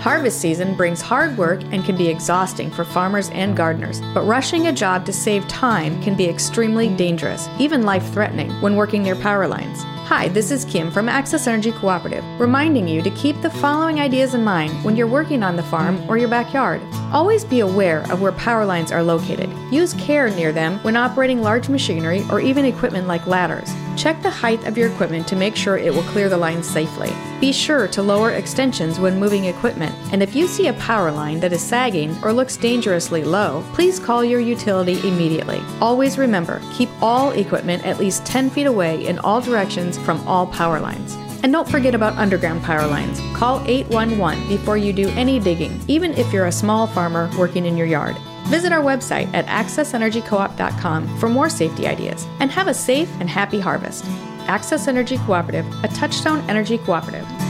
Harvest season brings hard work and can be exhausting for farmers and gardeners, but rushing a job to save time can be extremely dangerous, even life-threatening, when working near power lines. Hi, this is Kim from Access Energy Cooperative, reminding you to keep the following ideas in mind when you're working on the farm or your backyard. Always be aware of where power lines are located. Use care near them when operating large machinery or even equipment like ladders. Check the height of your equipment to make sure it will clear the line safely. Be sure to lower extensions when moving equipment, and if you see a power line that is sagging or looks dangerously low, please call your utility immediately. Always remember, keep all equipment at least 10 feet away in all directions from all power lines. And don't forget about underground power lines. Call 811 before you do any digging, even if you're a small farmer working in your yard. Visit our website at accessenergycoop.com for more safety ideas, and have a safe and happy harvest. Access Energy Cooperative, a Touchstone Energy cooperative.